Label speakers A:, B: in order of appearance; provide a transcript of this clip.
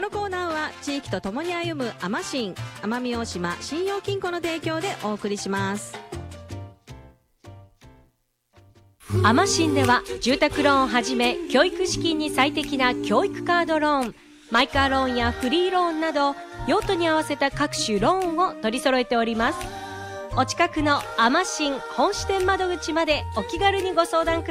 A: のコーナーは地域とともに歩むアマシン、奄美大島信用金庫の提供でお送りします。
B: アマシンでは住宅ローンをはじめ教育資金に最適な教育カードローン、マイカーローンやフリーローンなど用途に合わせた各種ローンを取り揃えております。お近くのアマシン本支店窓口までお気軽にご相談ください。